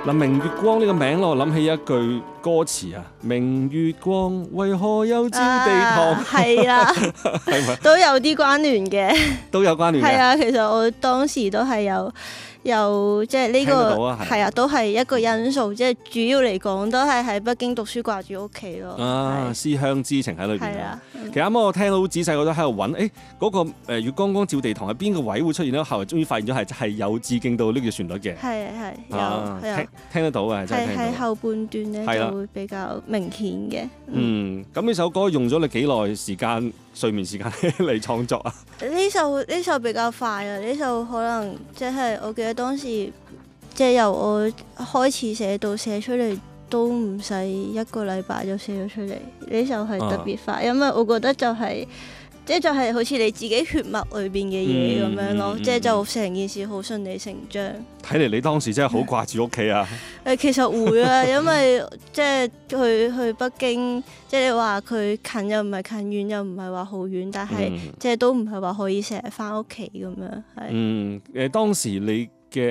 嗱，明月光呢個名咯，我諗起一句歌詞啊，明月光為何又照地堂？ 係啦， 係咪都有啲關聯嘅。 都有關聯嘅？ 係啊，其實我當時都係有即係呢聽得到個啊係係啊，都係一個因素。即係主要嚟講，都係喺北京讀書掛住屋企咯。 啊， 係思鄉之情喺裏邊啊係啦。。 其實啱啱我聽到好仔細，我都喺度揾，嗰個月光光照地堂係邊個位會出現咧？後來終於發現咗係有致敬到呢個旋律嘅。 係有啊， 係聽得到嘅，真係係聽到。 喺後半段咧係啦就會比較明顯嘅。 咁呢首歌用咗你幾耐時間睡眠時間嚟創作啊？ 呢首比較快啊！呢首可能即係我記得當時即係由我開始寫到寫出嚟都唔使一個禮拜就寫咗出嚟。呢首係特別快，因為我覺得就係即係就係好似你自己血脈裏邊嘅嘢咁樣咯，即係就成件事好順理成章。 睇嚟你當時真係好掛住屋企啊！ 其實會啊，因為即係去北京，即係你話佢近又唔係近，遠又唔係話好遠，但係即係都唔係話可以成日翻屋企咁樣。係當時你